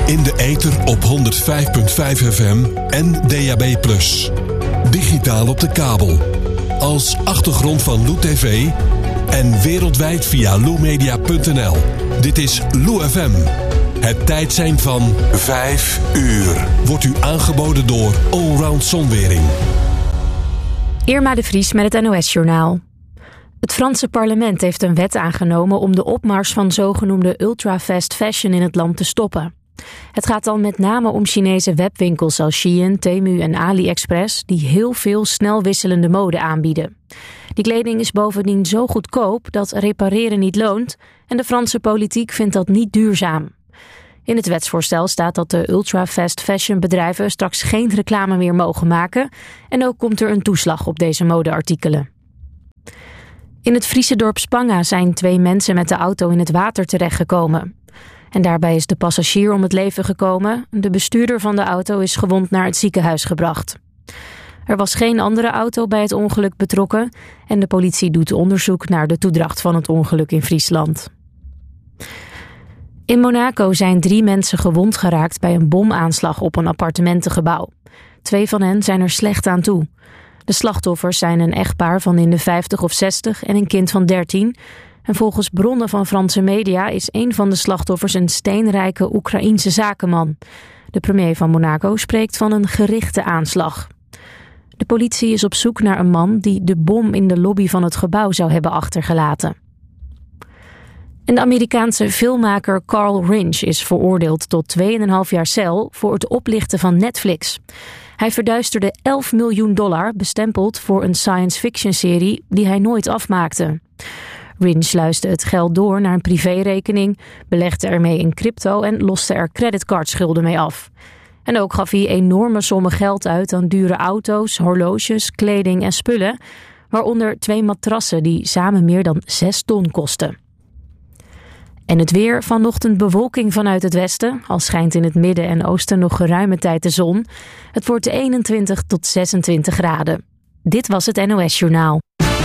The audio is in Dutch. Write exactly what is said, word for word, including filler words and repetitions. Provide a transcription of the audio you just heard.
In de ether op honderd vijf komma vijf F M en D A B plus. Digitaal op de kabel. Als achtergrond van Lou T V en wereldwijd via lou media punt n l. Dit is Lou F M. Het tijdsein van vijf uur wordt u aangeboden door Allround Zonwering. Irma de Vries met het N O S-journaal. Het Franse parlement heeft een wet aangenomen om de opmars van zogenoemde ultra-fast fashion in het land te stoppen. Het gaat dan met name om Chinese webwinkels als Shein, Temu en AliExpress die heel veel snel wisselende mode aanbieden. Die kleding is bovendien zo goedkoop dat repareren niet loont en de Franse politiek vindt dat niet duurzaam. In het wetsvoorstel staat dat de ultra-fast fashion bedrijven straks geen reclame meer mogen maken en ook komt er een toeslag op deze modeartikelen. In het Friese dorp Spanga zijn twee mensen met de auto in het water terechtgekomen. En daarbij is de passagier om het leven gekomen. De bestuurder van de auto is gewond naar het ziekenhuis gebracht. Er was geen andere auto bij het ongeluk betrokken en de politie doet onderzoek naar de toedracht van het ongeluk in Friesland. In Monaco zijn drie mensen gewond geraakt bij een bomaanslag op een appartementengebouw. Twee van hen zijn er slecht aan toe. De slachtoffers zijn een echtpaar van in de vijftig of zestig en een kind van dertien. En volgens bronnen van Franse media is een van de slachtoffers een steenrijke Oekraïense zakenman. De premier van Monaco spreekt van een gerichte aanslag. De politie is op zoek naar een man die de bom in de lobby van het gebouw zou hebben achtergelaten. En de Amerikaanse filmmaker Carl Rinch is veroordeeld tot twee komma vijf jaar cel voor het oplichten van Netflix. Hij verduisterde elf miljoen dollar bestempeld voor een science fiction serie die hij nooit afmaakte. Rinch sluisde het geld door naar een privérekening, belegde ermee in crypto en loste er creditcardschulden mee af. En ook gaf hij enorme sommen geld uit aan dure auto's, horloges, kleding en spullen, waaronder twee matrassen die samen meer dan zes ton kosten. En het weer, vanochtend bewolking vanuit het westen, al schijnt in het midden en oosten nog geruime tijd de zon. Het wordt eenentwintig tot zesentwintig graden. Dit was het N O S-journaal.